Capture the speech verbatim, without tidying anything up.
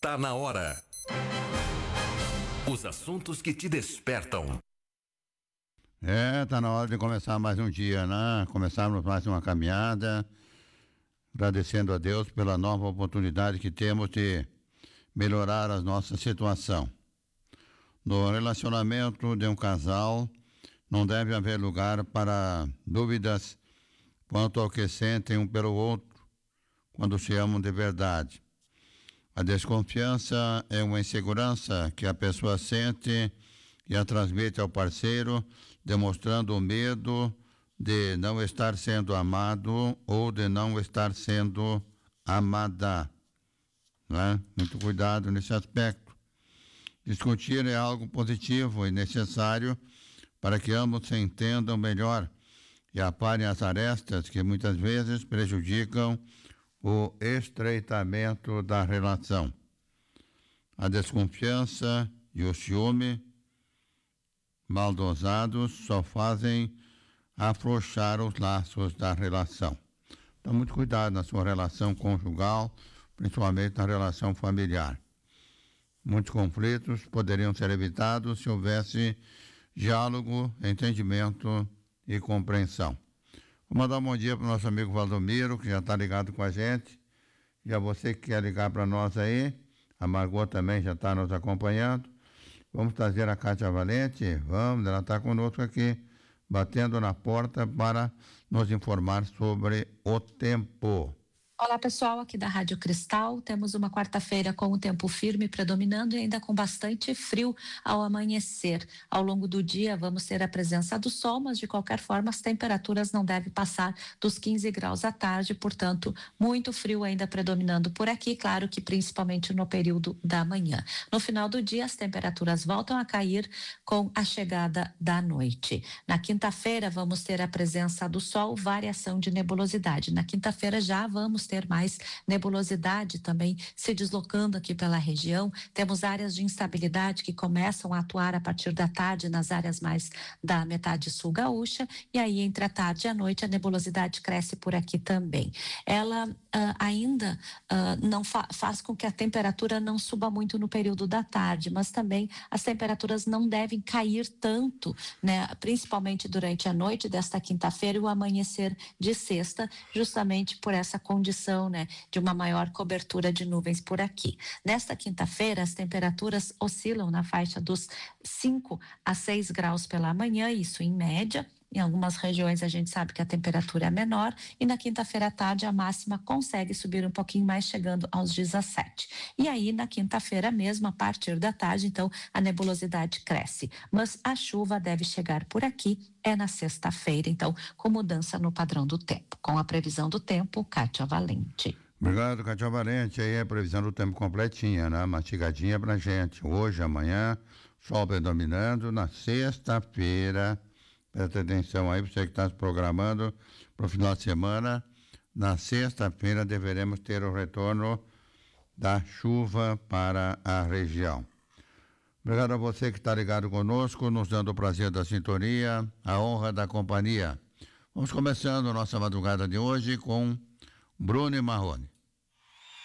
Tá na hora. Os assuntos que te despertam. É, tá na hora de começar mais um dia, né? Começarmos mais uma caminhada, agradecendo a Deus pela nova oportunidade que temos de melhorar a nossa situação. No relacionamento de um casal, não deve haver lugar para dúvidas quanto ao que sentem um pelo outro quando se amam de verdade. A desconfiança é uma insegurança que a pessoa sente e a transmite ao parceiro, demonstrando o medo de não estar sendo amado ou de não estar sendo amada. Né? Muito cuidado nesse aspecto. Discutir é algo positivo e necessário para que ambos se entendam melhor e aparem as arestas que muitas vezes prejudicam o estreitamento da relação. A desconfiança e o ciúme mal dosados só fazem afrouxar os laços da relação. Então, muito cuidado na sua relação conjugal, principalmente na relação familiar. Muitos conflitos poderiam ser evitados se houvesse diálogo, entendimento e compreensão. Vou mandar um bom dia para o nosso amigo Valdomiro, que já está ligado com a gente. E a você que quer ligar para nós aí, a Margot também já está nos acompanhando. Vamos trazer a Kátia Valente, vamos, ela está conosco aqui, batendo na porta para nos informar sobre o tempo. Olá pessoal, aqui da Rádio Cristal, temos uma quarta-feira com o tempo firme predominando e ainda com bastante frio ao amanhecer. Ao longo do dia vamos ter a presença do sol, mas de qualquer forma as temperaturas não devem passar dos quinze graus à tarde, portanto muito frio ainda predominando por aqui, claro que principalmente no período da manhã. No final do dia as temperaturas voltam a cair com a chegada da noite. Na quinta-feira vamos ter a presença do sol, variação de nebulosidade. Na quinta-feira já vamos ter ter mais nebulosidade também se deslocando aqui pela região. Temos áreas de instabilidade que começam a atuar a partir da tarde nas áreas mais da metade sul gaúcha, e aí entre a tarde e a noite a nebulosidade cresce por aqui também. Ela uh, ainda uh, não fa- faz com que a temperatura não suba muito no período da tarde, mas também as temperaturas não devem cair tanto, né? Principalmente durante a noite desta quinta-feira e o amanhecer de sexta, justamente por essa condição, né, de uma maior cobertura de nuvens por aqui. Nesta quinta-feira, as temperaturas oscilam na faixa dos cinco a seis graus pela manhã, isso em média. Em algumas regiões a gente sabe que a temperatura é menor, e na quinta-feira à tarde a máxima consegue subir um pouquinho mais, chegando aos dezessete. E aí na quinta-feira mesmo, a partir da tarde, então a nebulosidade cresce. Mas a chuva deve chegar por aqui é na sexta-feira, então com mudança no padrão do tempo. Com a previsão do tempo, Kátia Valente. Obrigado, Kátia Valente. Aí a previsão do tempo completinha, né? Mastigadinha pra gente. Hoje, amanhã, sol predominando. Na sexta-feira, presta atenção aí, você que está se programando para o final de semana. Na sexta-feira deveremos ter o retorno da chuva para a região. Obrigado a você que está ligado conosco, nos dando o prazer da sintonia, a honra da companhia. Vamos começando a nossa madrugada de hoje com Bruno e Marrone.